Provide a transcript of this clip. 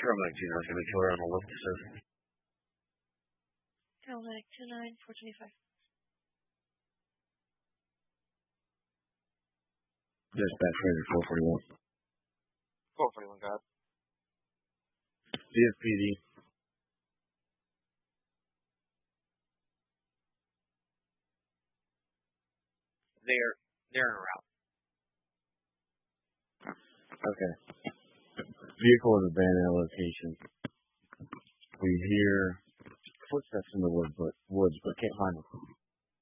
Paramedic 29 is going to be killer on the lift decision. Paramedic 29, 425. Dispatch rated 441. 441, God. DFPD. They're en route. Okay. Vehicle is abandoned at location. We hear footsteps in the woods, but can't find them.